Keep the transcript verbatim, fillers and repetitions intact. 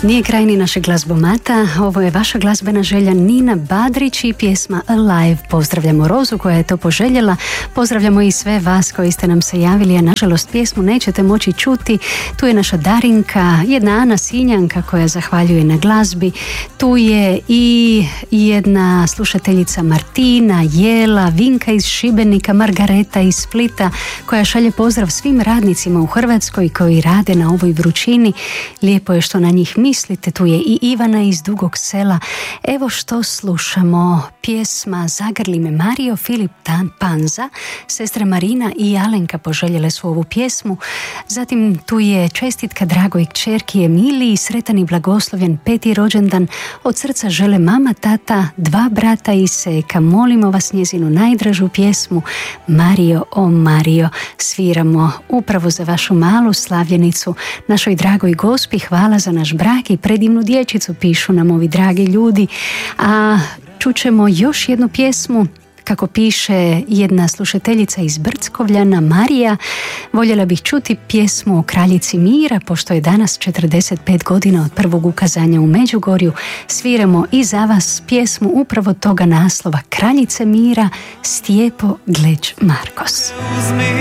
Nije kraj ni našeg glazbomata, ovo je vaša glazbena želja Nina Badrić i pjesma Alive. Pozdravljamo Rozu koja je to poželjela, pozdravljamo i sve vas koji ste nam se javili, a nažalost pjesmu nećete moći čuti. Tu je naša Darinka, jedna Ana Sinjanka koja zahvaljuje na glazbi, tu je i jedna slušateljica Martina, Jela, Vinka iz Šibenika, Margareta iz Splita koja šalje pozdrav svim radnicima u Hrvatskoj koji rade na ovoj vrućini. Lijepo je što na njih mislite. Tu je i Ivana iz Dugog Sela. Evo što slušamo, pjesma Zagrli me Mario, Filip Panza, sestre Marina i Alenka poželjele su ovu pjesmu. Zatim tu je čestitka dragoj kćerki Emiliji, sretan i blagoslovljen peti rođendan, od srca žele mama, tata, dva brata i seka. Molimo vas njezinu najdražu pjesmu Mario, o Mario. Sviramo upravo za vašu malu slavljenicu, našoj dragoj Gospi. Hvala za naš brak i predivnu dječicu, pišu nam ovi dragi ljudi. A čućemo još jednu pjesmu, kako piše jedna slušateljica iz Brckovljana, Marija. Voljela bih čuti pjesmu o Kraljici mira, pošto je danas četrdeset pet godina od prvog ukazanja u Međugorju. Sviramo i za vas pjesmu upravo toga naslova, Kraljice mira, Stjepo Gleđ Markos.